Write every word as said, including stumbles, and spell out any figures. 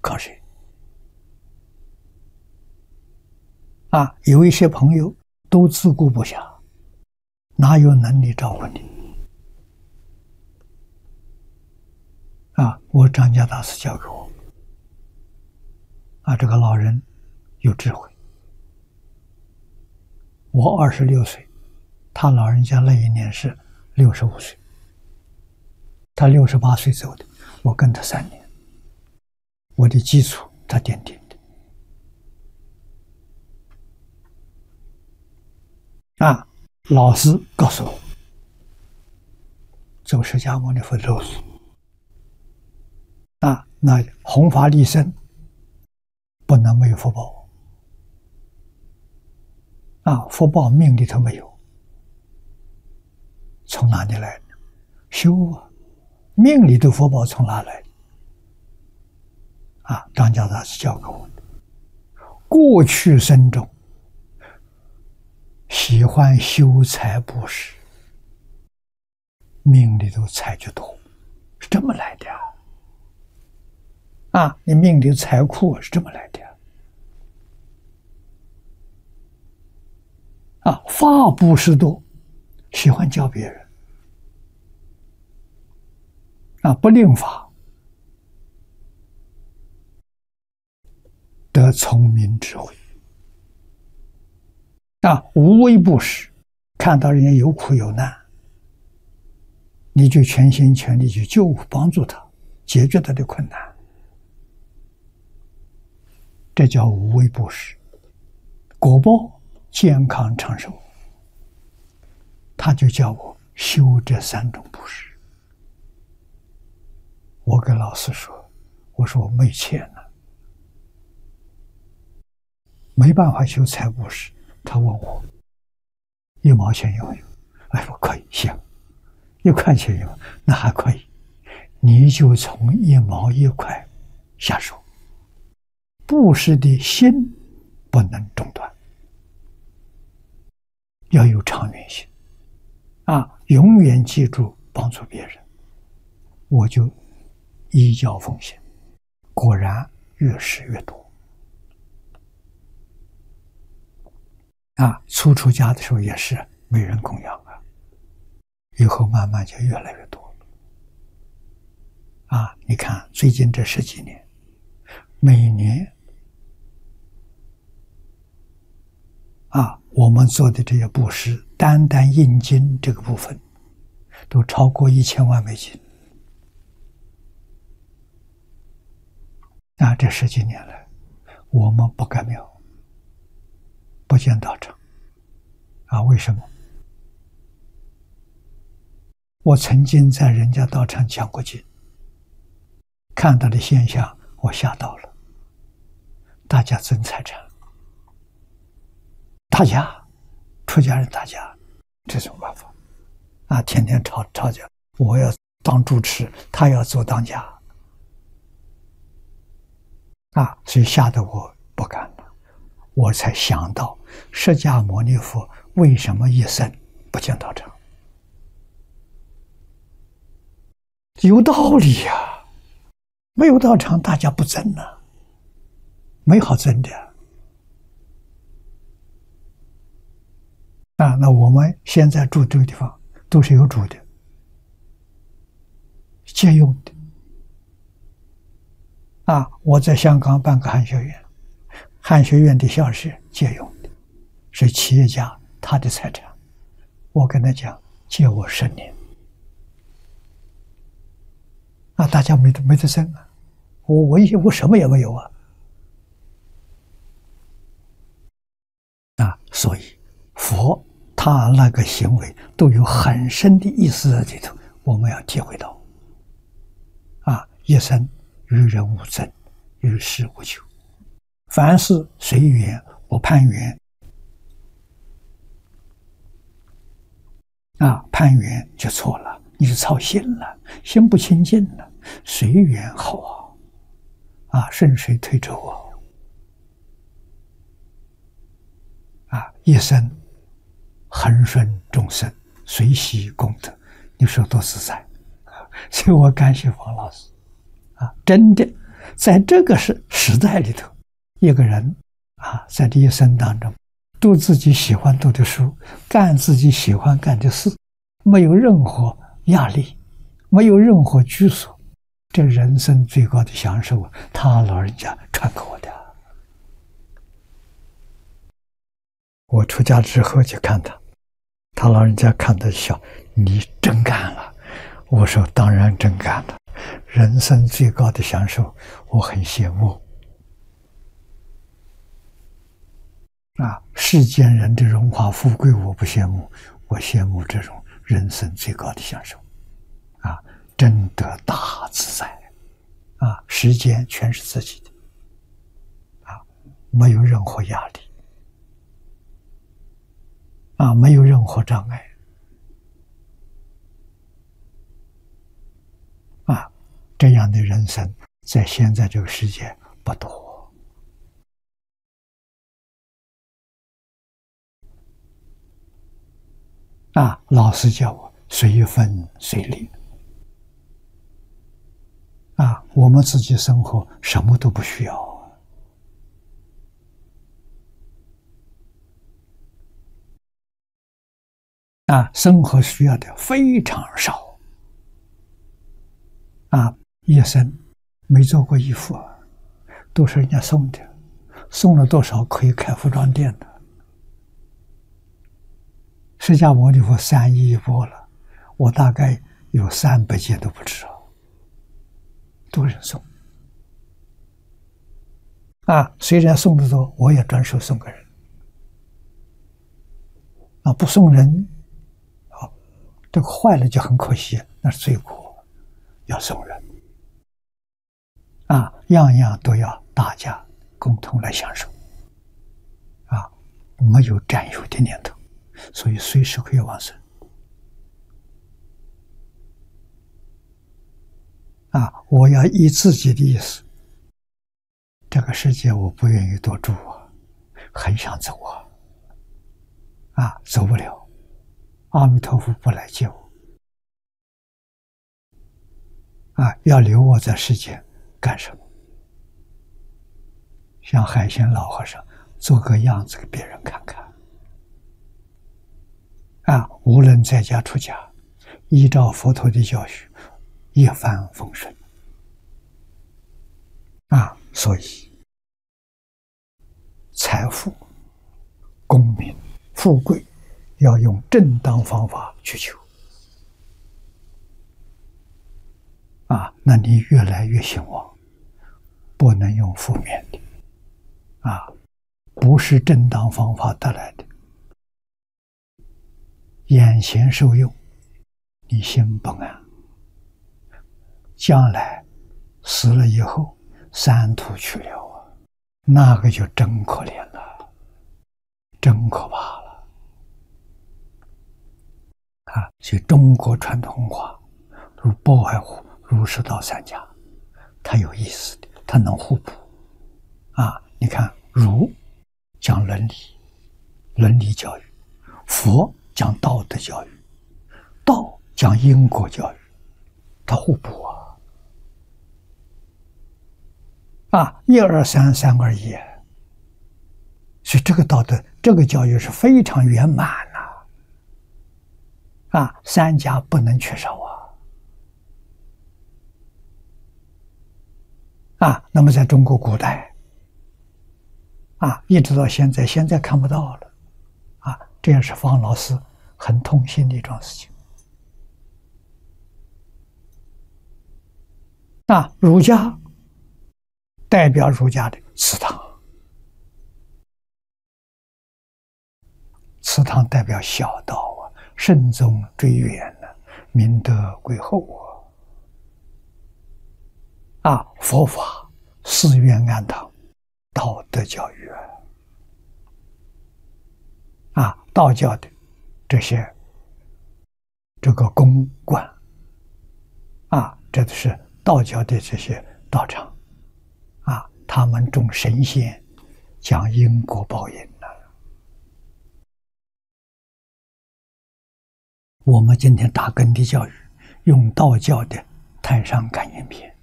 靠谁？啊，有一些朋友都自顾不暇，哪有能力照顾你？啊，我张家大师教给我，啊，这个老人有智慧。我二十六岁，他老人家那一年是六十五岁，他六十八岁走的，我跟他三年，我的基础他奠定的。啊，老师告诉我，走释迦牟尼佛的路。啊，那弘法利生不能没有福报。啊，福报命里头没有，从哪里来的？修啊，命里的福报从哪来的？啊，张家大师教给我的，过去生中喜欢修财布施，命里头财就多，是这么来的啊！啊，你命里财库是这么来的啊！啊，法布施多，喜欢教别人，啊，不令法，得聪明智慧。啊，无微不施，看到人家有苦有难，你就全心全力去救帮助他，解决他的困难，这叫无微不施。果报健康长寿，他就叫我修这三种布施。我跟老师说，我说我没钱了，没办法修财布施。他问我一毛钱有没有？哎，我可以，行。一块钱有，那还可以。你就从一毛一块下手，布施的心不能中断，要有长远性啊！永远记住帮助别人，我就依教奉献，果然越施越多。啊，初出家的时候也是没人供养啊，以后慢慢就越来越多了。啊，你看最近这十几年，每年啊，我们做的这些布施，单单印经这个部分，都超过一千万美金。啊，这十几年来，我们不改庙。不建道场啊？为什么？我曾经在人家道场讲过经，看到的现象，我吓到了。大家争财产，打架，出家人打架，这种办法啊，天天吵吵架，我要当主持，他要做当家啊，所以吓得我不敢了。我才想到，释迦牟尼佛为什么一生不建道场？有道理呀、啊！没有道场，大家不争呢、啊，没好争的啊！那我们现在住这个地方都是有主的，借用的啊！我在香港办个汉学院。汉学院的校舍借用的，是企业家他的财产。我跟他讲，借我十年。啊，大家没得没得争啊！我我一我什么也没有啊！啊，所以佛他那个行为都有很深的意思在里头，我们要体会到。啊，一生与人无争，与世无求。凡事随缘，不攀缘。啊，攀缘就错了，你就操心了，心不清净了。随缘好啊，啊，顺水推舟啊，啊，一生恒顺众生，随喜功德，你说多自在啊！所以我感谢黄老师啊，真的在这个时时代里头，一个人啊，在这一生当中，读自己喜欢读的书，干自己喜欢干的事，没有任何压力，没有任何拘束，这人生最高的享受，他老人家传给我的。我出家之后去看他，他老人家看他笑，你真干了。我说当然真干了，人生最高的享受，我很羡慕。啊，世间人的荣华富贵我不羡慕，我羡慕这种人生最高的享受。啊，真得大自在。啊，时间全是自己的。啊，没有任何压力。啊，没有任何障碍。啊，这样的人生在现在这个世界不多。啊，老师叫我随分随力。啊，我们自己生活什么都不需要。啊，生活需要的非常少。啊，一生没做过衣服，都是人家送的，送了多少可以开服装店的。释迦牟尼佛三亿一钵了，我大概有三百件都不止啊，多人送。啊，虽然送的多，我也专手送给人。啊，不送人。这个坏了就很可惜，那是罪过，要送人。啊，样样都要大家共同来享受。啊，没有占有的念头，所以随时可以往生。啊，我要依自己的意思，这个世界我不愿意多住啊，很想走啊，啊，走不了。阿弥陀佛不来接我，啊，要留我在世间干什么？像海鲜老和尚做个样子给别人看看。啊，无论在家出家，依照佛陀的教训，一帆风顺。啊，所以财富、功名、富贵，要用正当方法去求。啊，那你越来越兴旺，不能用负面的。啊，不是正当方法得来的，眼前受用，你心不安，将来死了以后，三途去了啊，那个就真可怜了，真可怕了。啊，所以中国传统文化如不外乎儒释道三家，它有意思的，它能互补。啊，你看儒讲伦理，伦理教育；佛讲道德教育，道讲因果教育，它互补啊。啊，一二三，三二一，所以这个道德，这个教育是非常圆满呐。啊，三家不能缺少啊。啊，那么在中国古代，啊，一直到现在，现在看不到了，啊，这也是方老师很痛心的一桩事情。啊，儒家代表儒家的祠堂，祠堂代表孝道啊，慎终追远呢，明德归厚啊。啊，佛法、寺院、庵堂，道德教育啊。啊，道教的这些这个宫观，啊，这都是道教的这些道场，啊，他们种神仙，讲因果报应呢。我们今天大根的教育，用道教的《太上感应篇》